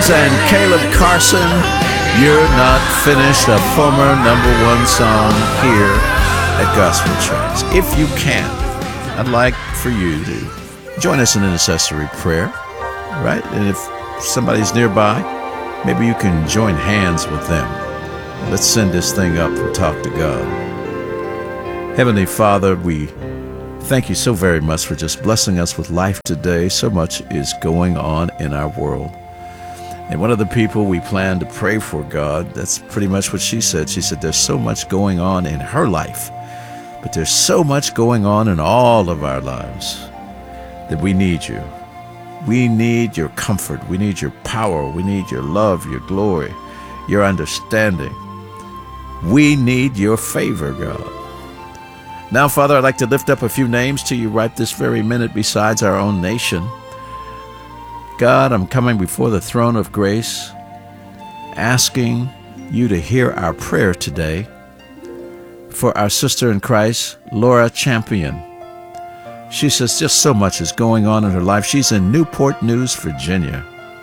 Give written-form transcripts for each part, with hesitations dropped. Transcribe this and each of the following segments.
Williams and Caleb Carson, You're Not Finished, a former #1 song here at Gospel Tracks. If you can, I'd like for you to join us in intercessory prayer, right? And if somebody's nearby, maybe you can join hands with them. Let's send this thing up and talk to God. Heavenly Father, we thank you so very much for just blessing us with life today. So much is going on in our world. And one of the people we plan to pray for, God, that's pretty much what she said. She said there's so much going on in her life, but there's so much going on in all of our lives that we need you. We need your comfort. We need your power. We need your love, your glory, your understanding. We need your favor, God. Now, Father, I'd like to lift up a few names to you right this very minute besides our own nation. God, I'm coming before the throne of grace, asking you to hear our prayer today for our sister in Christ, Laura Champion. She says just so much is going on in her life. She's in Newport News, Virginia.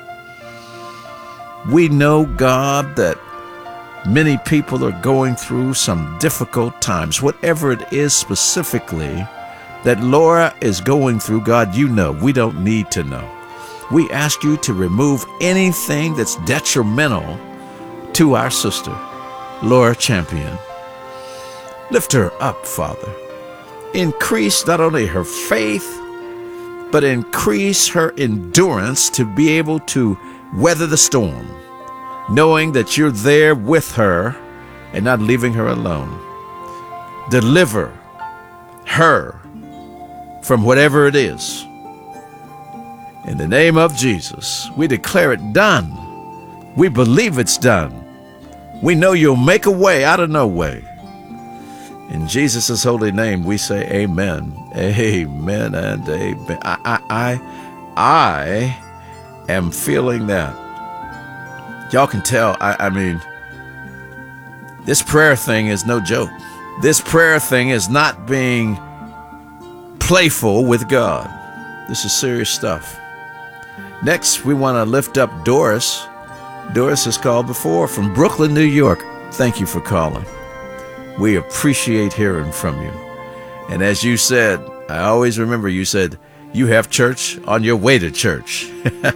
We know, God, that many people are going through some difficult times. Whatever it is specifically that Laura is going through, God, you know. We don't need to know. We ask you to remove anything that's detrimental to our sister, Laura Champion. Lift her up, Father. Increase not only her faith, but increase her endurance to be able to weather the storm, knowing that you're there with her and not leaving her alone. Deliver her from whatever it is. In the name of Jesus, we declare it done. We believe it's done. We know you'll make a way out of no way. In Jesus' holy name, we say amen, amen, and amen. I am feeling that. Y'all can tell, I mean, this prayer thing is no joke. This prayer thing is not being playful with God. This is serious stuff. Next, we want to lift up Doris. Doris has called before from Brooklyn, New York. Thank you for calling. We appreciate hearing from you. And as you said, I always remember you said, you have church on your way to church.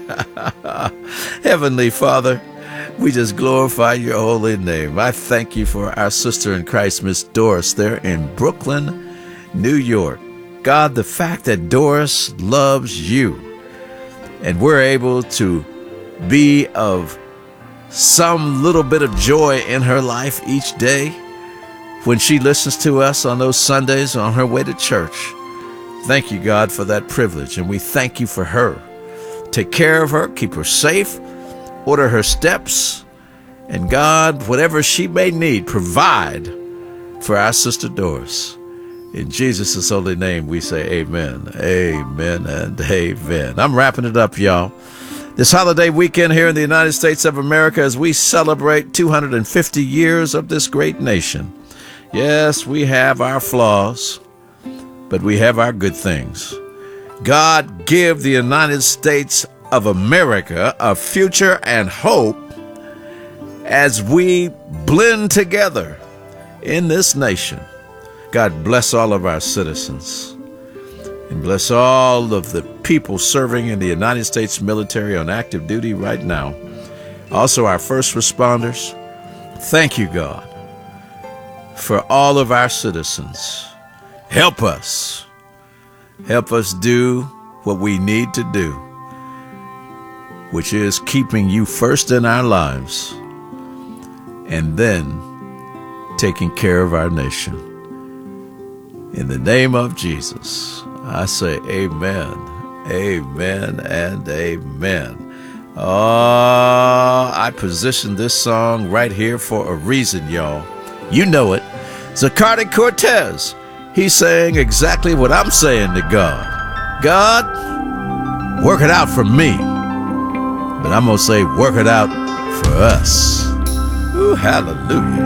Heavenly Father, we just glorify your holy name. I thank you for our sister in Christ, Miss Doris, there in Brooklyn, New York. God, the fact that Doris loves you and we're able to be of some little bit of joy in her life each day when she listens to us on those Sundays on her way to church. Thank you, God, for that privilege, and we thank you for her. Take care of her, keep her safe, order her steps, and God, whatever she may need, provide for our sister Doris. In Jesus' holy name, we say amen, amen, and amen. I'm wrapping it up, y'all. This holiday weekend here in the United States of America as we celebrate 250 years of this great nation. Yes, we have our flaws, but we have our good things. God, give the United States of America a future and hope as we blend together in this nation. God, bless all of our citizens and bless all of the people serving in the United States military on active duty right now. Also, our first responders. Thank you, God, for all of our citizens. Help us. Help us do what we need to do, which is keeping you first in our lives and then taking care of our nation. In the name of Jesus, I say amen, amen, and amen. Oh, I positioned this song right here for a reason, y'all. You know it. Zacardi Cortez. He's saying exactly what I'm saying to God. God, work it out for me. But I'm going to say, work it out for us. Ooh, hallelujah.